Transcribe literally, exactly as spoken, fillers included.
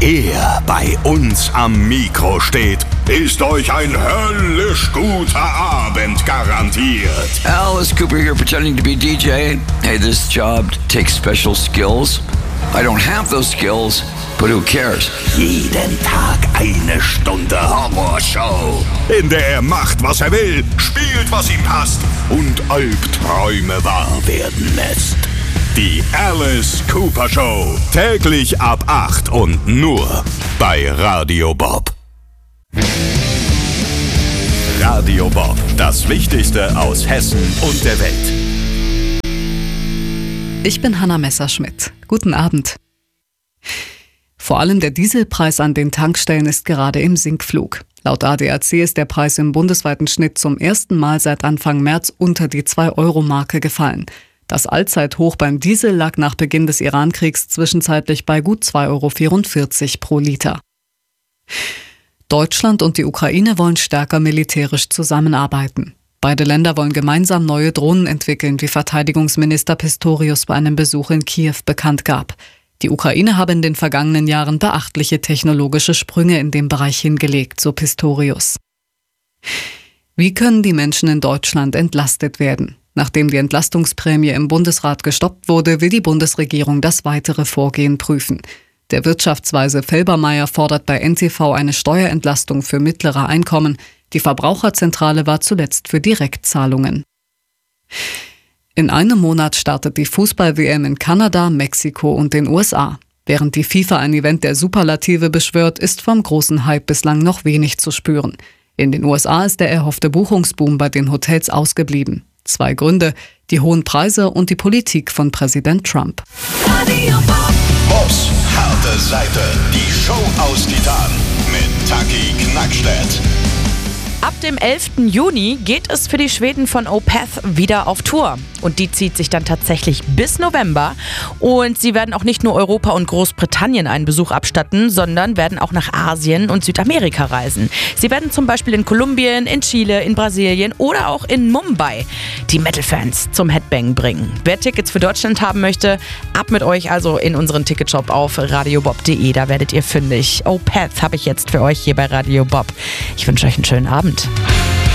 er bei uns am Mikro steht, ist euch ein höllisch guter Abend garantiert. Alice Cooper here pretending to be D J. Hey, this job takes special skills. I don't have those skills, but who cares? Jeden Tag eine Stunde Horrorshow, in der er macht, was er will, spielt, was ihm passt und Albträume wahr werden lässt. Die Alice Cooper Show, täglich ab acht und nur bei Radio Bob. Radio Bob, das Wichtigste aus Hessen und der Welt. Ich bin Hanna Messerschmidt. Guten Abend. Vor allem der Dieselpreis an den Tankstellen ist gerade im Sinkflug. Laut A D A C ist der Preis im bundesweiten Schnitt zum ersten Mal seit Anfang März unter die zwei Euro Marke gefallen. Das Allzeithoch beim Diesel lag nach Beginn des Irankriegs zwischenzeitlich bei gut zwei Euro vierundvierzig pro Liter. Deutschland und die Ukraine wollen stärker militärisch zusammenarbeiten. Beide Länder wollen gemeinsam neue Drohnen entwickeln, wie Verteidigungsminister Pistorius bei einem Besuch in Kiew bekannt gab. Die Ukraine habe in den vergangenen Jahren beachtliche technologische Sprünge in dem Bereich hingelegt, so Pistorius. Wie können die Menschen in Deutschland entlastet werden? Nachdem die Entlastungsprämie im Bundesrat gestoppt wurde, will die Bundesregierung das weitere Vorgehen prüfen. Der Wirtschaftsweise Felbermayr fordert bei N T V eine Steuerentlastung für mittlere Einkommen. Die Verbraucherzentrale war zuletzt für Direktzahlungen. In einem Monat startet die Fußball-W M in Kanada, Mexiko und den U S A. Während die FIFA ein Event der Superlative beschwört, ist vom großen Hype bislang noch wenig zu spüren. In den U S A ist der erhoffte Buchungsboom bei den Hotels ausgeblieben. Zwei Gründe: die hohen Preise und die Politik von Präsident Trump. Bobs harte Seite, die Show aus Titan mit Taki Knackstedt. Ab dem elften Juni geht es für die Schweden von Opeth wieder auf Tour. Und die zieht sich dann tatsächlich bis November. Und sie werden auch nicht nur Europa und Großbritannien einen Besuch abstatten, sondern werden auch nach Asien und Südamerika reisen. Sie werden zum Beispiel in Kolumbien, in Chile, in Brasilien oder auch in Mumbai die Metal-Fans zum Headbang bringen. Wer Tickets für Deutschland haben möchte, ab mit euch also in unseren Ticketshop auf radiobob punkt de. Da werdet ihr fündig. Opeth habe ich jetzt für euch hier bei Radio Bob. Ich wünsche euch einen schönen Abend.